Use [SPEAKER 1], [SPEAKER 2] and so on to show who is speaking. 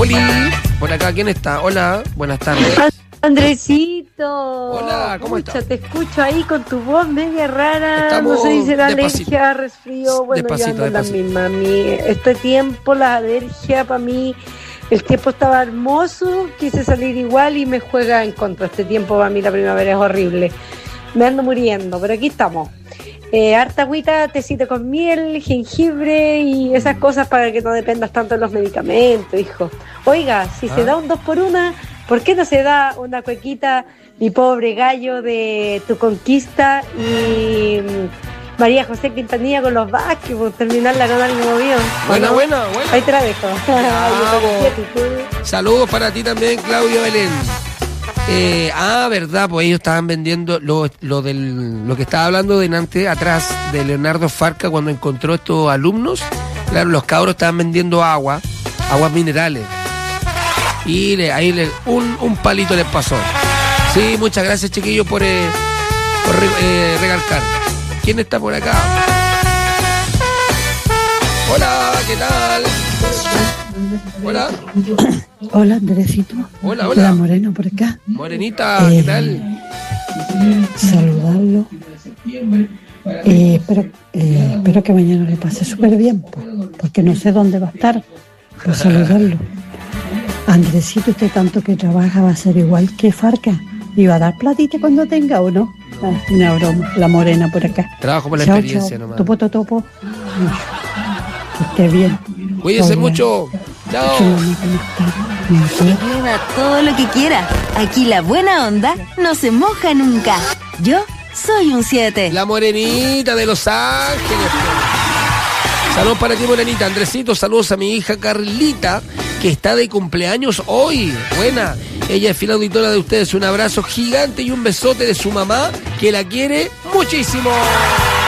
[SPEAKER 1] Oli, por acá, ¿quién está? Hola, buenas tardes.
[SPEAKER 2] Andresito.
[SPEAKER 1] Hola, ¿cómo estás?
[SPEAKER 2] Te escucho ahí con tu voz media rara.
[SPEAKER 1] Estamos
[SPEAKER 2] no sé si será
[SPEAKER 1] despacito.
[SPEAKER 2] alergia, resfrío. Bueno,
[SPEAKER 1] Despacito,
[SPEAKER 2] yo ando
[SPEAKER 1] despacito.
[SPEAKER 2] la misma. A mí, este tiempo, la alergia, para mí, el tiempo estaba hermoso. Quise salir igual y me juega en contra. Este tiempo, para mí, la primavera es horrible. Me ando muriendo, pero aquí estamos. Harta agüita, tecito con miel, jengibre y esas cosas para que no dependas tanto de los medicamentos, hijo. Oiga, si se da un 2x1, ¿por qué no se da una cuequita, mi pobre gallo, de Tu Conquista y María José Quintanilla con los Vázquez, por terminarla con algo movido?
[SPEAKER 1] Buena,
[SPEAKER 2] ¿no?
[SPEAKER 1] buena.
[SPEAKER 2] Ahí te la dejo.
[SPEAKER 1] Saludos para ti también, Claudio Belén. Verdad, pues ellos estaban vendiendo lo que estaba hablando delante, atrás, de Leonardo Farca cuando encontró estos alumnos. Claro, los cabros estaban vendiendo aguas minerales. Y un palito les pasó. Sí, muchas gracias, chiquillos, por recalcar. ¿Quién está por acá? Hola, ¿qué tal? Hola.
[SPEAKER 3] Hola, Andresito.
[SPEAKER 1] Hola.
[SPEAKER 3] La Moreno por acá.
[SPEAKER 1] Morenita, ¿qué tal?
[SPEAKER 3] Saludarlo. Espero que mañana le pase súper bien, porque no sé dónde va a estar. Pero saludarlo. Andresito, usted tanto que trabaja va a ser igual que Farca. ¿Y va a dar platita cuando tenga o no? Una broma. La Morena por acá.
[SPEAKER 1] Trabajo por la
[SPEAKER 3] Chao,
[SPEAKER 1] experiencia
[SPEAKER 3] chao.
[SPEAKER 1] nomás.
[SPEAKER 3] Topo. Que esté bien.
[SPEAKER 1] Cuídense
[SPEAKER 3] Todo
[SPEAKER 1] mucho. Chao.
[SPEAKER 4] Beba todo lo que quiera. Aquí la buena onda no se moja nunca. Yo soy un 7.
[SPEAKER 1] La Morenita de Los Ángeles. Saludos para ti, Morenita. Andresito, saludos a mi hija Carlita, que está de cumpleaños hoy. Buena. Ella es fiel auditora de ustedes. Un abrazo gigante y un besote de su mamá, que la quiere muchísimo.